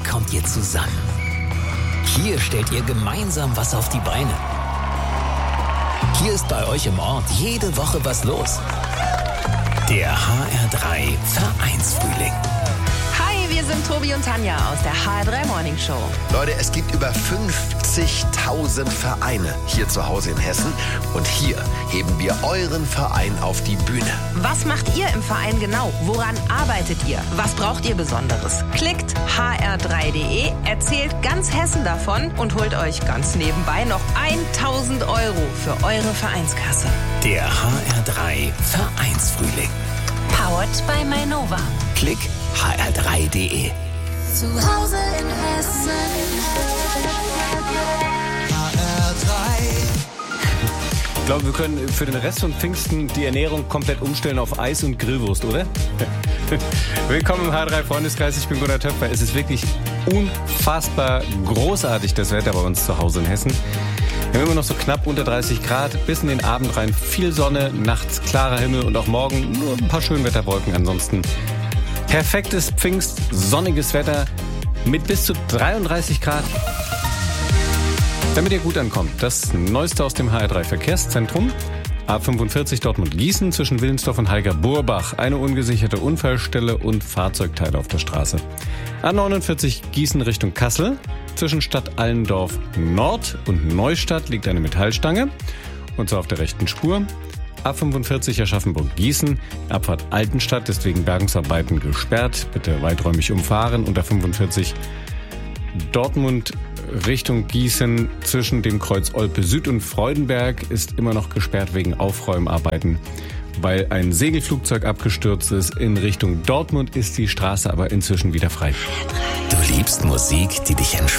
kommt ihr zusammen. Hier stellt ihr gemeinsam was auf die Beine. Hier ist bei euch im Ort jede Woche was los. Der HR3 Vereinsfrühling. Hi, wir sind Tobi und Tanja aus der HR3 Morning Show. Leute, es gibt über 50.000 Vereine hier zu Hause in Hessen. Und hier heben wir euren Verein auf die Bühne. Was macht ihr im Verein genau? Woran arbeitet ihr? Was braucht ihr Besonderes? Klickt hr3.de, erzählt ganz Hessen davon und holt euch ganz nebenbei noch 1.000 € für eure Vereinskasse. Der HR3 Vereinsfrühling. Powered by Mainova. Klick hr3.de. Zu Hause in Hessen. Ich glaube, wir können für den Rest von Pfingsten die Ernährung komplett umstellen auf Eis und Grillwurst, oder? Willkommen im HR3 Freundeskreis, ich bin Gunnar Töpfer. Es ist wirklich unfassbar großartig, das Wetter bei uns zu Hause in Hessen. Wir haben immer noch so knapp unter 30 Grad, bis in den Abend rein viel Sonne, nachts klarer Himmel und auch morgen nur ein paar Schönwetterwolken. Ansonsten perfektes Pfingst, sonniges Wetter mit bis zu 33 Grad. Damit ihr gut ankommt, das Neueste aus dem HR3 Verkehrszentrum. A45 Dortmund-Gießen zwischen Willensdorf und Heiger-Burbach. Eine ungesicherte Unfallstelle und Fahrzeugteile auf der Straße. A49 Gießen Richtung Kassel. Zwischen Stadt Allendorf Nord und Neustadt liegt eine Metallstange. Und zwar auf der rechten Spur. A45 Aschaffenburg-Gießen. Abfahrt Altenstadt, deswegen Bergungsarbeiten gesperrt. Bitte weiträumig umfahren. Und A45 Dortmund Richtung Gießen zwischen dem Kreuz Olpe Süd und Freudenberg ist immer noch gesperrt wegen Aufräumarbeiten, weil ein Segelflugzeug abgestürzt ist. In Richtung Dortmund ist die Straße aber inzwischen wieder frei. Du liebst Musik, die dich entspannt.